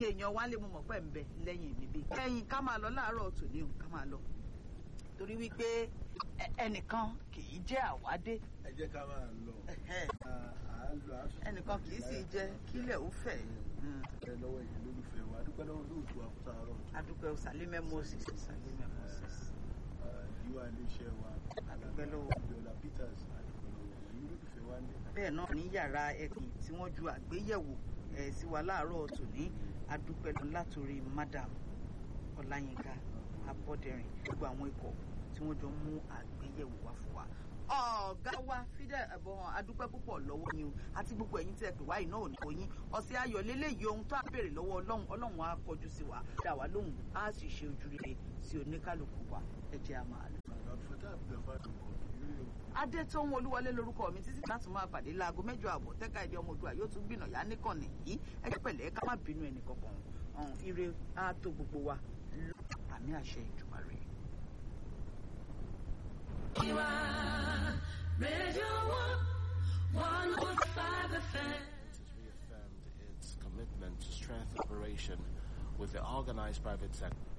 èèyàn wá lè mú mọ̀ pẹ́ ń bẹ lẹ́yìn mi bí. ẹ̀yin ká máa lọ láàárọ̀ tòní o ká máa lọ torí wípé ẹnìkan kì í jẹ́ àwádé. ẹ jẹ́ ká máa lọ. ẹnìkan kì í sì jẹ́ kílẹ̀ ó fẹ̀. ẹ lọ́wọ́ ẹ̀yin lólùfẹ́ wa adúpẹ́ lọ́wọ́ lóòtú àkútàárọ̀. adúpẹ́ Salime Moses. ìwà iléeṣẹ́ wa adúpẹ́ lọ́wọ́ Biola Peters adúpẹ́ lọ́wọ́ ẹ̀yin lólùfẹ́ wa ń bẹ̀. bẹ́ẹ̀ náà ní yàrá ẹ̀kìn tí wọ́n ju àgbéyẹ̀wò sí wa láàárọ̀ tòní adúpẹ́ lọ látòrí Madam Ọláyínká Abọ́dẹ̀rìn gbogbo àwọn ikọ̀ tí wọ́n jọ mú àgbéyẹ̀wò wá fún wa. ọ̀gá wa Fidel ẹ̀bọ̀n adúpẹ́ púpọ̀ lọ́wọ́ yín o àti gbogbo ẹ̀yin tí ẹ pè wá iná òní oyin ọ̀sẹ̀ ayọ̀ lélẹ́yìí ohun tó á béèrè lọ́wọ́ Ọlọ́run á kọjú sí wa dá wa lóhùn á sì ṣe ojúrere sí oníkálukú wa ẹ jẹ́ a máa lọ. Adétóhùn Olúwọlé lórúkọ mi títí láti máa pàdé láago 8:00 tẹ́ka èdè ọmọ Oòduà yóò tún gbìnà yá níkànnì yìí ẹ jẹ́ pẹ̀lẹ́ ká má bínú ẹnì kankan ire á tó gbogbo wa àmì àṣẹ ìjọba rẹ̀. Radio 105 FM. It has reaffirmed its commitment to strengthen cooperation with the organized private sector.